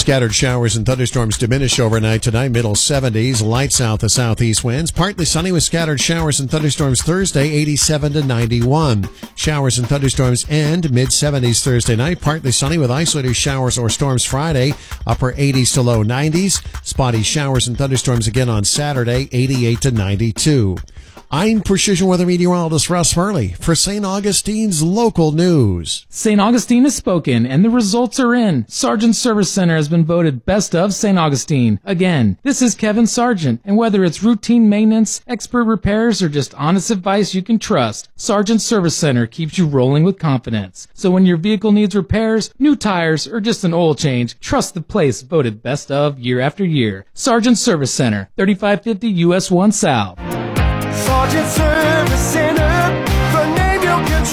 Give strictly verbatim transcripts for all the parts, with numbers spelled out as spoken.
Scattered showers and thunderstorms diminish overnight tonight, middle seventies, light south to southeast winds. Partly sunny with scattered showers and thunderstorms Thursday, eighty-seven to ninety-one. Showers and thunderstorms end mid seventies Thursday night, partly sunny with isolated showers or storms Friday, upper eighties to low nineties. Spotty showers and thunderstorms again on Saturday, eighty-eight to ninety-two. I'm Precision Weather Meteorologist Russ Furley for Saint Augustine's local news. Saint Augustine has spoken, and the results are in. Sargent Service Center has been voted Best of Saint Augustine. Again, this is Kevin Sargent, and whether it's routine maintenance, expert repairs, or just honest advice you can trust, Sargent Service Center keeps you rolling with confidence. So when your vehicle needs repairs, new tires, or just an oil change, trust the place voted Best of year after year. Sargent Service Center, thirty-five fifty U S one South. Sargent Service Center, the name you can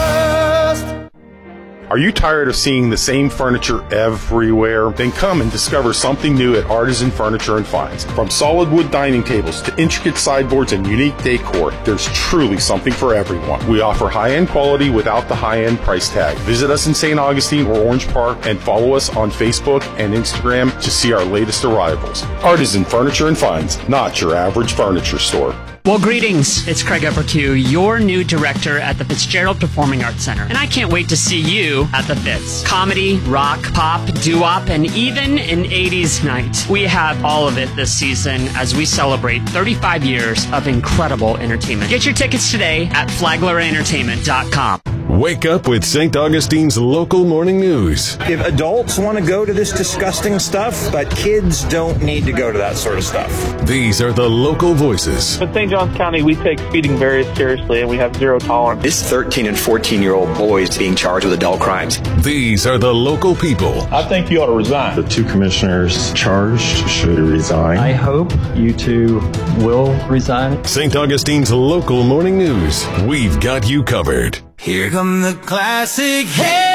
trust. Are you tired of seeing the same furniture everywhere? Then come and discover something new at Artisan Furniture and Finds. From solid wood dining tables to intricate sideboards and unique decor, there's truly something for everyone. We offer high-end quality without the high-end price tag. Visit us in Saint Augustine or Orange Park and follow us on Facebook and Instagram to see our latest arrivals. Artisan Furniture and Finds, not your average furniture store. Well, greetings. It's Craig Uppercue, your new director at the Fitzgerald Performing Arts Center. And I can't wait to see you at the Fitz. Comedy, rock, pop, doo-wop, and even an eighties night. We have all of it this season as we celebrate thirty-five years of incredible entertainment. Get your tickets today at flagler entertainment dot com. Wake up with Saint Augustine's local morning news. If adults want to go to this disgusting stuff, but kids don't need to go to that sort of stuff. These are the local voices. In Saint Johns County, we take speeding very seriously, and we have zero tolerance. This thirteen and fourteen-year-old boys being charged with adult crimes. These are the local people. I think you ought to resign. The two commissioners charged should resign. I hope you two will resign. Saint Augustine's local morning news. We've got you covered. Here come the classic hits.